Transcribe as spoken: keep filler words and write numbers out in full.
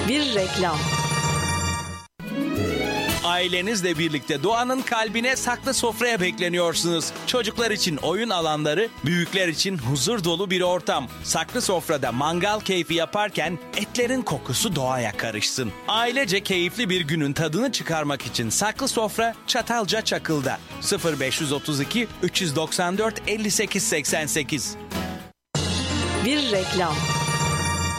Bir reklam. Ailenizle birlikte doğanın kalbine saklı sofraya bekleniyorsunuz. Çocuklar için oyun alanları, büyükler için huzur dolu bir ortam. Saklı sofrada mangal keyfi yaparken etlerin kokusu doğaya karışsın. Ailece keyifli bir günün tadını çıkarmak için saklı sofra Çatalca Çakıl'da. sıfır beş otuz iki üç doksan dört elli sekiz seksen sekiz. Bir reklam.